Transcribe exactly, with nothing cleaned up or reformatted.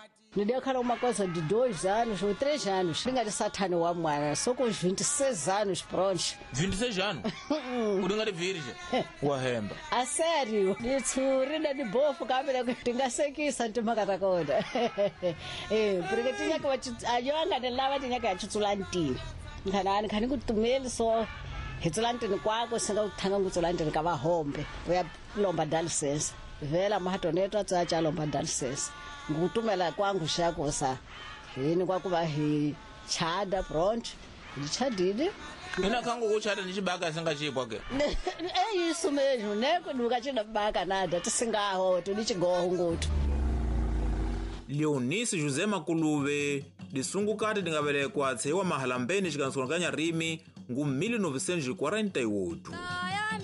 Ni deu cara uma coisa de dois anos ou três anos. Ninga de satano wa mwana. Só com os vinte e seis anos prontos. vinte e seis anos? Uringa de virgem? Wahemba. A sério? Ni tsurida de bofo kabela tingasekisa ntimaka takoda. Eh, porque tinha que ayonga de lava tinha que achutsulantini. Nganani khani kutumeli so hitsulantini kwako singa uthanga ngutsulantini ka vahombe. Uya lomba dialysis. Vela mahatonetwa tsacha lomba dialysis. Ngutumela kwangu shakosa yini kwakuba hi chada front ndichadile ina kangu kuchada ndichibaka singachipwa ke eh isumejo neko duka china baka nada tisingaho tulichigoho ngutu. Leonice José Makuluve lisungukati lingavelekwa tsewa mahalambeni xikansukananya rimi ngu mille novecentos e quarenta e oito.